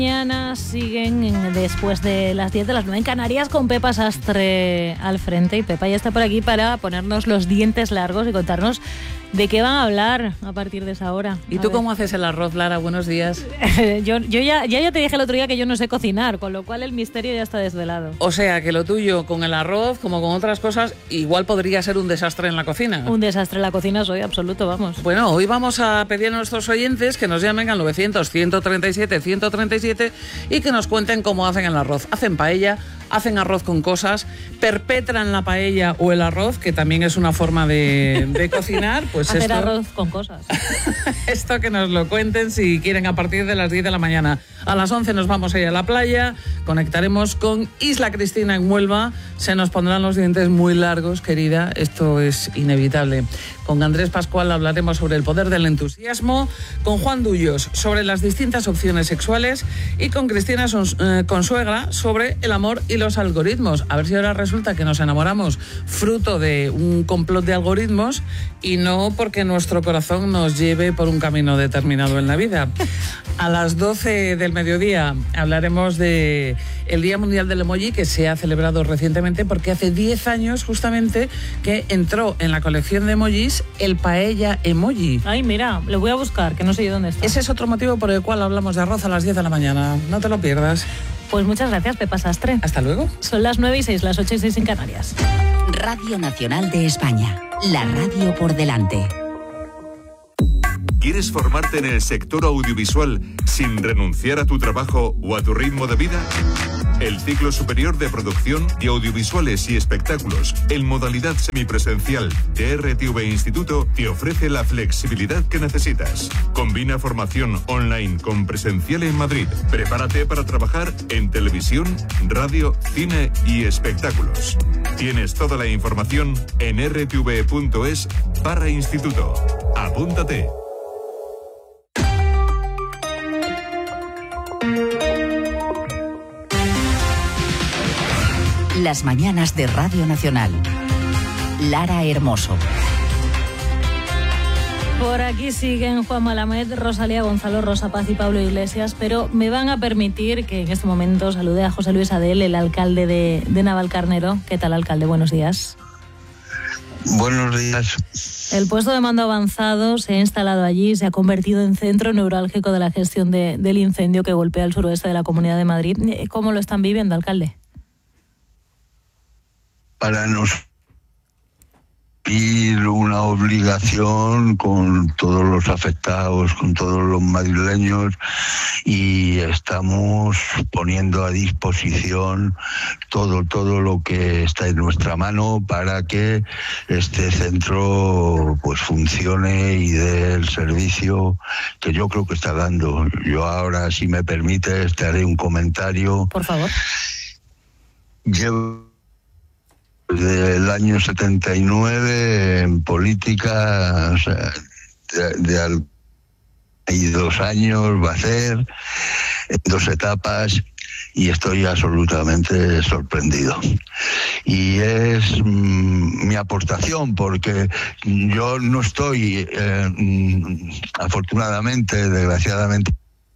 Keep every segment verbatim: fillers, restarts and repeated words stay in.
Mañana siguen después de las diez de las nueve en Canarias con Pepa Sastre al frente, y Pepa ya está por aquí para ponernos los dientes largos y contarnos de qué van a hablar a partir de esa hora. ¿Y a tú ver. cómo haces el arroz, Lara? Buenos días. yo yo ya, ya, ya te dije el otro día que yo no sé cocinar, con lo cual el misterio ya está desvelado. O sea, que lo tuyo con el arroz, como con otras cosas, igual podría ser un desastre en la cocina. Un desastre en la cocina soy absoluto, vamos. Bueno, hoy vamos a pedir a nuestros oyentes que nos llamen al novecientos, ciento treinta y siete, ciento treinta y siete y que nos cuenten cómo hacen el arroz. ¿Hacen paella? ¿Hacen arroz con cosas? ¿Perpetran la paella o el arroz, que también es una forma de, de cocinar? Pues Hacer esto, arroz con cosas. Esto que nos lo cuenten si quieren a partir de las diez de la mañana. A las once nos vamos a ir a la playa, conectaremos con Isla Cristina en Huelva. Se nos pondrán los dientes muy largos, querida, esto es inevitable. Con Andrés Pascual hablaremos sobre el poder del entusiasmo, con Juan Dullos sobre las distintas opciones sexuales y con Cristina Consuegra sobre el amor y los algoritmos. A ver si ahora resulta que nos enamoramos fruto de un complot de algoritmos y no porque nuestro corazón nos lleve por un camino determinado en la vida. A las doce del mediodía hablaremos de el Día Mundial del Emoji, que se ha celebrado recientemente porque hace diez años justamente que entró en la colección de emojis el paella emoji. Ay, mira, lo voy a buscar, que no sé yo dónde está. Ese es otro motivo por el cual hablamos de arroz a las diez de la mañana. No te lo pierdas. Pues muchas gracias, Pepa Sastre. Hasta luego. Son las nueve y seis, las ocho y seis en Canarias. Radio Nacional de España. La radio por delante. ¿Quieres formarte en el sector audiovisual sin renunciar a tu trabajo o a tu ritmo de vida? El ciclo superior de producción de audiovisuales y espectáculos en modalidad semipresencial de R T V Instituto te ofrece la flexibilidad que necesitas. Combina formación online con presencial en Madrid. Prepárate para trabajar en televisión, radio, cine y espectáculos. Tienes toda la información en r t v punto es barra instituto. Apúntate. Las mañanas de Radio Nacional. Lara Hermoso. Por aquí siguen Juan Malamed, Rosalía Gonzalo, Rosa Paz y Pablo Iglesias, pero me van a permitir que en este momento salude a José Luis Adel, el alcalde de, de Navalcarnero. ¿Qué tal, alcalde? Buenos días. Buenos días. El puesto de mando avanzado se ha instalado allí, se ha convertido en centro neurálgico de la gestión de, del incendio que golpea el suroeste de la Comunidad de Madrid. ¿Cómo lo están viviendo, alcalde? Para nosotros y una obligación con todos los afectados, con todos los madrileños, y estamos poniendo a disposición todo, todo lo que está en nuestra mano para que este centro pues funcione y dé el servicio que yo creo que está dando. Yo ahora, si me permites, te haré un comentario. Por favor. Llevo del año setenta y nueve en política, o sea, de, de al, y dos años va a ser, en dos etapas, y estoy absolutamente sorprendido. Y es mmm, mi aportación, porque yo no estoy, eh, afortunadamente, desgraciadamente,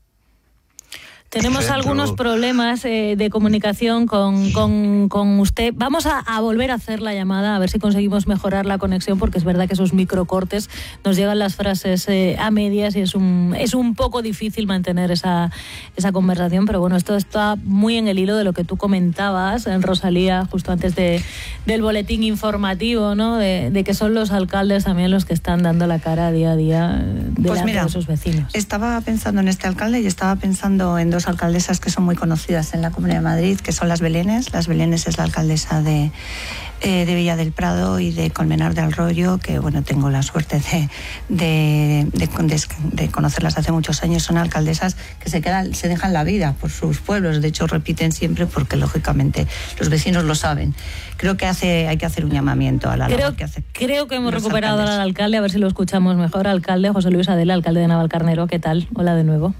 Tenemos algunos problemas eh, de comunicación con, con, con usted. Vamos a, a volver a hacer la llamada, a ver si conseguimos mejorar la conexión, porque es verdad que esos microcortes nos llegan las frases eh, a medias y es un, es un poco difícil mantener esa, esa conversación. Pero bueno, esto está muy en el hilo de lo que tú comentabas, en Rosalía, justo antes de, del boletín informativo, ¿no? De, de que son los alcaldes también los que están dando la cara día a día delante pues mira, de sus vecinos. Estaba pensando en este alcalde y estaba pensando en dos alcaldesas que son muy conocidas en la Comunidad de Madrid, que son las Belénes. Las Belénes es la alcaldesa de, eh, de Villa del Prado y de Colmenar del Arroyo, que bueno, tengo la suerte de, de, de, de, de conocerlas hace muchos años. Son alcaldesas que se quedan, se dejan la vida por sus pueblos. De hecho, repiten siempre porque lógicamente los vecinos lo saben. Creo que hace, hay que hacer un llamamiento a la creo, labor que hace. Creo que hemos recuperado alcaldes. Al alcalde, a ver si lo escuchamos mejor. Alcalde José Luis Adela, alcalde de Navalcarnero. ¿Qué tal? Hola de nuevo.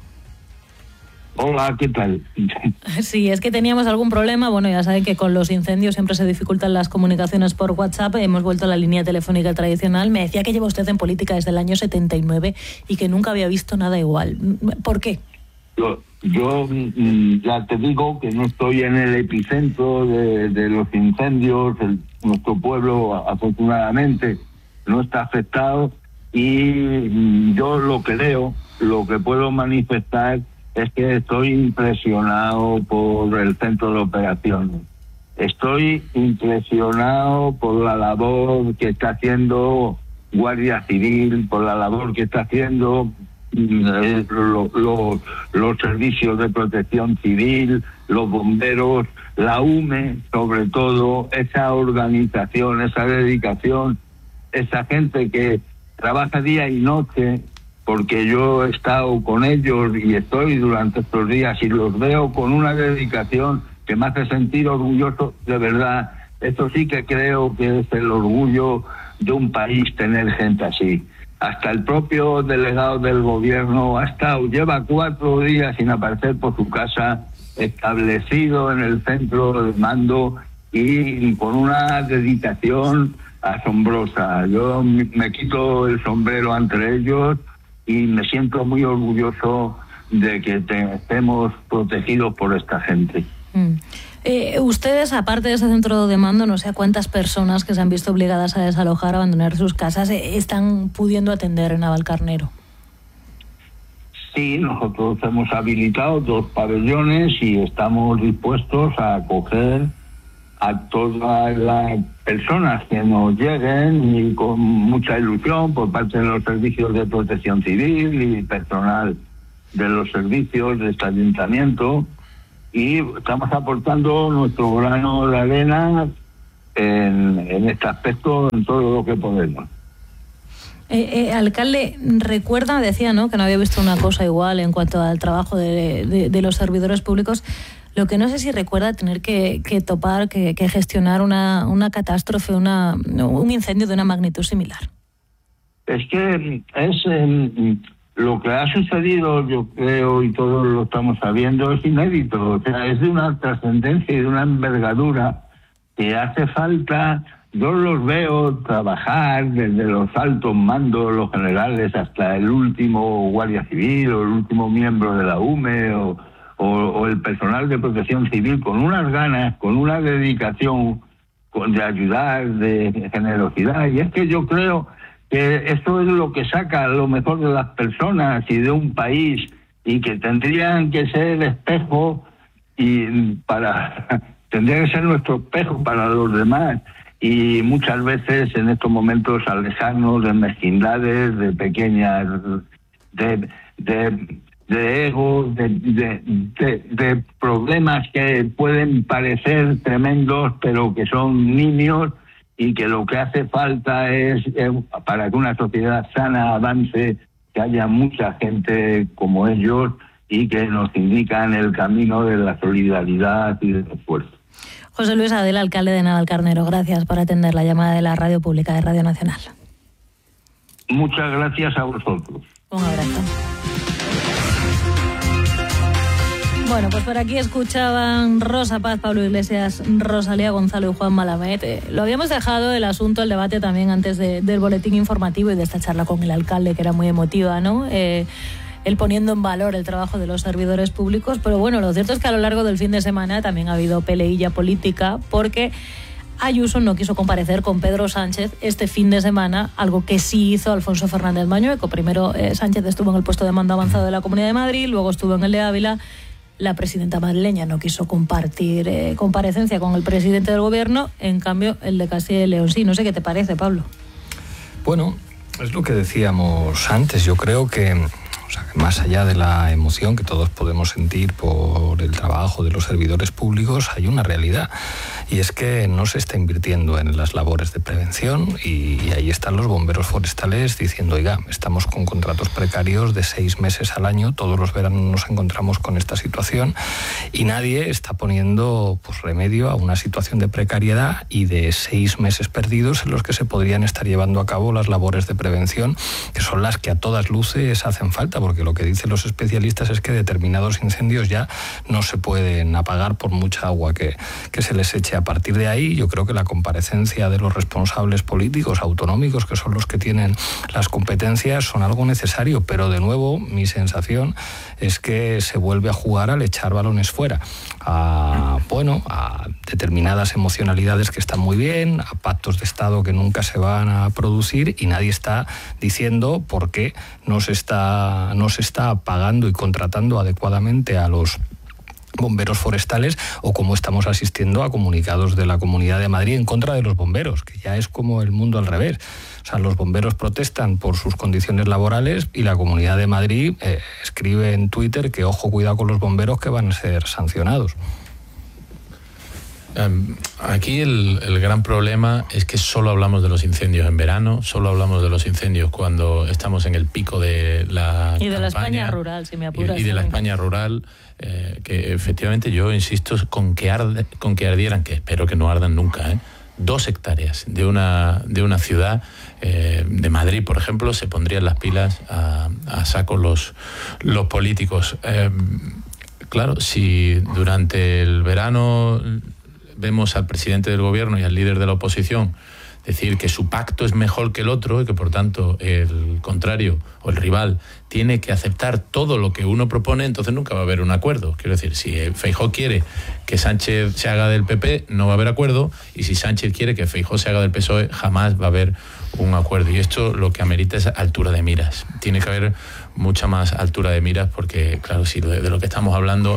Hola, ¿qué tal? Sí, es que teníamos algún problema. Bueno, ya saben que con los incendios siempre se dificultan las comunicaciones por WhatsApp. Hemos vuelto a la línea telefónica tradicional. Me decía que lleva usted en política desde el año setenta y nueve y que nunca había visto nada igual. ¿Por qué? Lo, Yo mm, ya te digo que no estoy en el epicentro de, de los incendios. El, nuestro pueblo, afortunadamente, no está afectado, y mm, yo lo que leo, lo que puedo manifestar es que estoy impresionado por el centro de operaciones. Estoy impresionado por la labor que está haciendo Guardia Civil, por la labor que está haciendo eh, lo, lo, los servicios de protección civil, los bomberos, la U M E, sobre todo, esa organización, esa dedicación, esa gente que trabaja día y noche, porque yo he estado con ellos y estoy durante estos días y los veo con una dedicación que me hace sentir orgulloso, de verdad. Esto sí que creo que es el orgullo de un país, tener gente así. Hasta el propio delegado del gobierno ha estado, lleva cuatro días sin aparecer por su casa, establecido en el centro de mando y con una dedicación asombrosa. Yo me quito el sombrero ante ellos y me siento muy orgulloso de que te, estemos protegidos por esta gente. Mm. Eh, ustedes, aparte de ese centro de mando, no sé a cuántas personas que se han visto obligadas a desalojar, a abandonar sus casas, eh, están pudiendo atender en Navalcarnero. Sí, nosotros hemos habilitado dos pabellones y estamos dispuestos a acoger a todas las personas que nos lleguen, y con mucha ilusión por parte de los servicios de protección civil y personal de los servicios de este ayuntamiento, y estamos aportando nuestro grano de arena en, en este aspecto, en todo lo que podemos. Eh, eh, alcalde, recuerda, decía, ¿no?, que no había visto una cosa igual en cuanto al trabajo de, de, de los servidores públicos. Lo que no sé si recuerda tener que, que topar, que, que gestionar una, una catástrofe, una, un incendio de una magnitud similar. Es que es eh, lo que ha sucedido, yo creo, y todos lo estamos sabiendo, es inédito. O sea, es de una trascendencia y de una envergadura que hace falta. Yo los veo trabajar desde los altos mandos, los generales, hasta el último guardia civil o el último miembro de la U M E o, o, o el personal de protección civil, con unas ganas, con una dedicación con, de ayudar, de generosidad. Y es que yo creo que esto es lo que saca lo mejor de las personas y de un país, y que tendrían que ser espejo y para tendría que ser nuestro espejo para los demás. Y muchas veces en estos momentos alejarnos de mezquindades, de pequeñas, de, de, de egos, de, de, de, de problemas que pueden parecer tremendos, pero que son nimios, y que lo que hace falta es, eh, para que una sociedad sana avance, que haya mucha gente como ellos y que nos indican el camino de la solidaridad y del esfuerzo. José Luis Adela, alcalde de Navalcarnero, gracias por atender la llamada de la Radio Pública de Radio Nacional. Muchas gracias a vosotros. Un abrazo. Bueno, pues por aquí escuchaban Rosa Paz, Pablo Iglesias, Rosalía Gonzalo y Juan Malamed. Eh, lo habíamos dejado el asunto, el debate también antes de, del boletín informativo y de esta charla con el alcalde, que era muy emotiva, ¿no? Eh, él poniendo en valor el trabajo de los servidores públicos, pero bueno, lo cierto es que a lo largo del fin de semana también ha habido peleilla política, porque Ayuso no quiso comparecer con Pedro Sánchez este fin de semana, algo que sí hizo Alfonso Fernández Mañueco. Primero eh, Sánchez estuvo en el puesto de mando avanzado de la Comunidad de Madrid, luego estuvo en el de Ávila. La presidenta madrileña no quiso compartir eh, comparecencia con el presidente del gobierno, en cambio el de Castilla y León sí. No sé qué te parece, Pablo. Bueno, es lo que decíamos antes. Yo creo que, o sea, que más allá de la emoción que todos podemos sentir por el trabajo de los servidores públicos, hay una realidad, y es que no se está invirtiendo en las labores de prevención, y, y ahí están los bomberos forestales diciendo, oiga, estamos con contratos precarios de seis meses al año, todos los veranos nos encontramos con esta situación y nadie está poniendo pues, remedio a una situación de precariedad y de seis meses perdidos en los que se podrían estar llevando a cabo las labores de prevención, que son las que a todas luces hacen falta, porque lo que dicen los especialistas es que determinados incendios ya no se pueden apagar por mucha agua que, que se les eche. A partir de ahí, yo creo que la comparecencia de los responsables políticos autonómicos, que son los que tienen las competencias, son algo necesario, pero de nuevo mi sensación es que se vuelve a jugar al echar balones fuera, a, bueno, a determinadas emocionalidades que están muy bien, a pactos de Estado que nunca se van a producir, y nadie está diciendo por qué no se está, no se está pagando y contratando adecuadamente a los bomberos forestales, o como estamos asistiendo a comunicados de la Comunidad de Madrid en contra de los bomberos, que ya es como el mundo al revés. O sea, los bomberos protestan por sus condiciones laborales y la Comunidad de Madrid eh, escribe en Twitter que ojo, cuidado con los bomberos, que van a ser sancionados. Um, aquí el, el gran problema es que solo hablamos de los incendios en verano, solo hablamos de los incendios cuando estamos en el pico de la Y de campaña, la España rural, si me apuras. Y, y de la España rural, eh, que efectivamente yo insisto con que, arde, con que ardieran, que espero que no ardan nunca, ¿eh? Dos hectáreas de una, de una ciudad, eh, de Madrid, por ejemplo, se pondrían las pilas a, a saco los, los políticos. Eh, claro, si durante el verano vemos al presidente del gobierno y al líder de la oposición decir que su pacto es mejor que el otro y que por tanto el contrario o el rival tiene que aceptar todo lo que uno propone, entonces nunca va a haber un acuerdo. Quiero decir, si Feijóo quiere que Sánchez se haga del P P, no va a haber acuerdo, y si Sánchez quiere que Feijóo se haga del P S O E, jamás va a haber un acuerdo. Y esto lo que amerita es altura de miras. Tiene que haber mucha más altura de miras, porque claro, si de lo que estamos hablando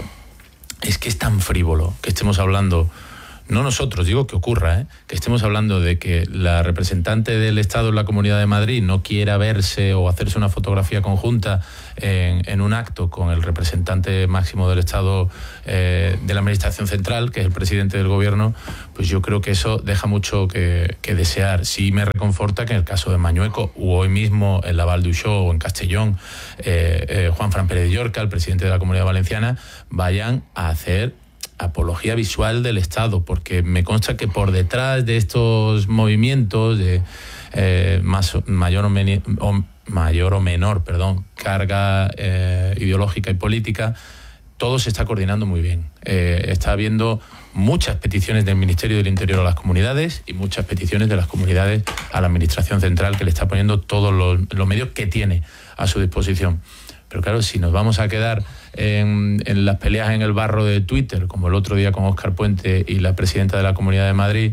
es que es tan frívolo que estemos hablando. No nosotros, digo que ocurra, ¿eh? que estemos hablando de que la representante del Estado en la Comunidad de Madrid no quiera verse o hacerse una fotografía conjunta en, en un acto con el representante máximo del Estado eh, de la Administración Central, que es el presidente del Gobierno, pues yo creo que eso deja mucho que, que desear. Sí me reconforta que en el caso de Mañueco, u hoy mismo en la Val d'Uixó o en Castellón, eh, eh, Juanfran Pérez de Llorca, el presidente de la Comunidad Valenciana, vayan a hacer apología visual del Estado, porque me consta que por detrás de estos movimientos de eh, más, mayor, o meni, o mayor o menor perdón, carga eh, ideológica y política, todo se está coordinando muy bien. Eh, está habiendo muchas peticiones del Ministerio del Interior a las comunidades y muchas peticiones de las comunidades a la Administración Central, que le está poniendo todos los, los medios que tiene a su disposición. Pero claro, si nos vamos a quedar en, en las peleas en el barro de Twitter, como el otro día con Óscar Puente y la presidenta de la Comunidad de Madrid,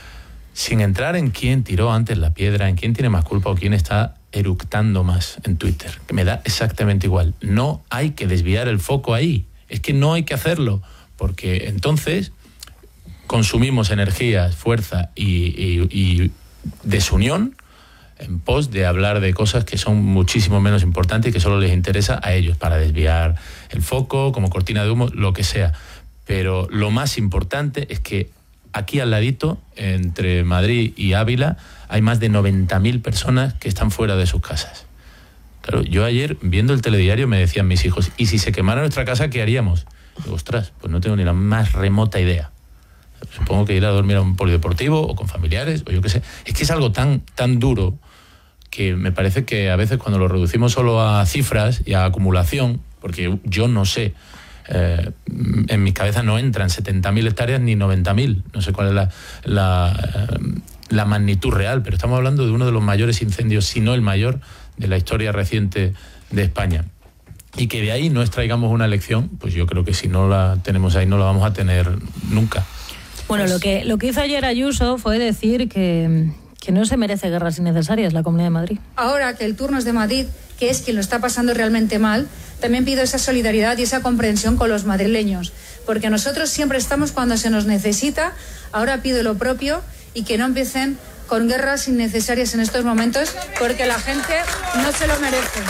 sin entrar en quién tiró antes la piedra, en quién tiene más culpa o quién está eructando más en Twitter, que me da exactamente igual. No hay que desviar el foco ahí, es que no hay que hacerlo, porque entonces consumimos energías, fuerza y, y, y desunión en pos de hablar de cosas que son muchísimo menos importantes y que solo les interesa a ellos, para desviar el foco, como cortina de humo, lo que sea. Pero lo más importante es que aquí al ladito, entre Madrid y Ávila, hay más de noventa mil personas que están fuera de sus casas. Claro, yo ayer, viendo el telediario, me decían mis hijos, ¿y si se quemara nuestra casa, qué haríamos? Digo, ostras, pues no tengo ni la más remota idea. Supongo que ir a dormir a un polideportivo o con familiares, o yo qué sé. Es que es algo tan, tan duro que me parece que a veces cuando lo reducimos solo a cifras y a acumulación, porque yo no sé, eh, en mi cabeza no entran setenta mil hectáreas ni noventa mil, no sé cuál es la, la, la magnitud real, pero estamos hablando de uno de los mayores incendios, si no el mayor, de la historia reciente de España. Y que de ahí no extraigamos una lección, pues yo creo que si no la tenemos ahí no la vamos a tener nunca. Bueno, pues lo que, lo que hizo ayer Ayuso fue decir que... que no se merece guerras innecesarias la Comunidad de Madrid. Ahora que el turno es de Madrid, que es quien lo está pasando realmente mal, también pido esa solidaridad y esa comprensión con los madrileños, porque nosotros siempre estamos cuando se nos necesita. Ahora pido lo propio y que no empiecen con guerras innecesarias en estos momentos, porque la gente no se lo merece.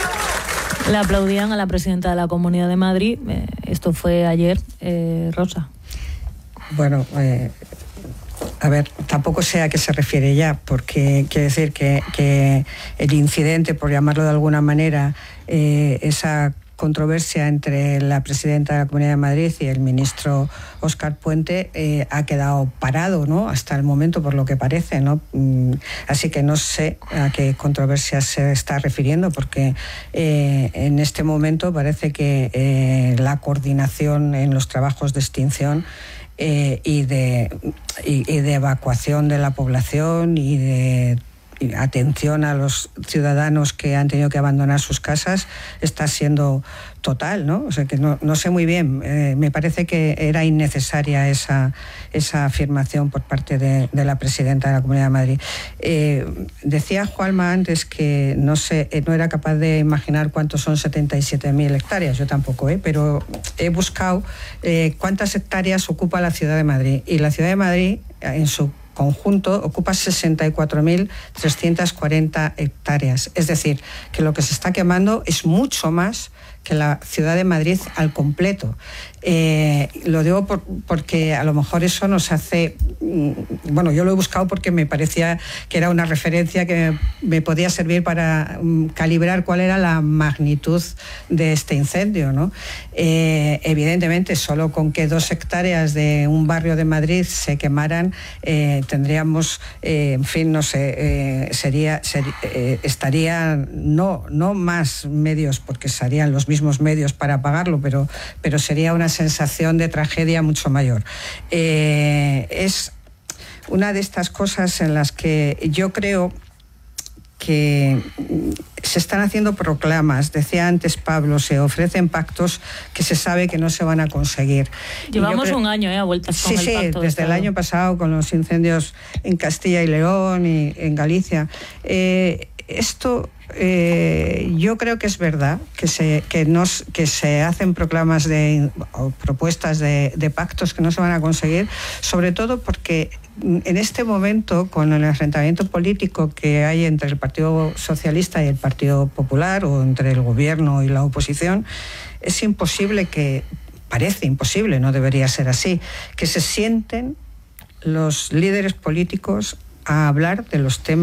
Le aplaudían a la presidenta de la Comunidad de Madrid. Eh, esto fue ayer, eh, Rosa. Bueno, eh... a ver, tampoco sé a qué se refiere ya, porque quiere decir que, que el incidente, por llamarlo de alguna manera, eh, esa controversia entre la presidenta de la Comunidad de Madrid y el ministro Óscar Puente eh, ha quedado parado, ¿no?, hasta el momento, por lo que parece, ¿no? Así que no sé a qué controversia se está refiriendo, porque eh, en este momento parece que eh, la coordinación en los trabajos de extinción eh, y, de, y, y de evacuación de la población y de atención a los ciudadanos que han tenido que abandonar sus casas está siendo total, ¿no? O sea que no, no sé muy bien. Eh, me parece que era innecesaria esa, esa afirmación por parte de, de la presidenta de la Comunidad de Madrid. Eh, decía Juanma antes que no sé, no era capaz de imaginar cuántos son setenta y siete mil hectáreas. Yo tampoco, ¿eh? Pero he buscado eh, cuántas hectáreas ocupa la Ciudad de Madrid. Y la Ciudad de Madrid, en su conjunto, ocupa sesenta y cuatro mil trescientas cuarenta hectáreas. Es decir, que lo que se está quemando es mucho más que la Ciudad de Madrid al completo. Eh, lo digo por, porque a lo mejor eso nos hace... Bueno, yo lo he buscado porque me parecía que era una referencia que me podía servir para um, calibrar cuál era la magnitud de este incendio, ¿no? Eh, evidentemente, solo con que dos hectáreas de un barrio de Madrid se quemaran, eh, tendríamos, eh, en fin, no sé, eh, sería, ser, eh, estaría no, no más medios, porque serían los mismos medios para apagarlo, pero, pero sería una sensación de tragedia mucho mayor. Eh, es una de estas cosas en las que yo creo que se están haciendo proclamas. Decía antes Pablo, se ofrecen pactos que se sabe que no se van a conseguir. Llevamos creo, un año ¿eh? a vueltas con sí, el sí, pacto. Sí, desde el año pasado con los incendios en Castilla y León y en Galicia. Eh, esto... Eh, yo creo que es verdad que se, que nos, que se hacen proclamas de, o propuestas de, de pactos que no se van a conseguir, sobre todo porque en este momento, con el enfrentamiento político que hay entre el Partido Socialista y el Partido Popular, o entre el gobierno y la oposición, es imposible que, parece imposible, no debería ser así, que se sienten los líderes políticos a hablar de los temas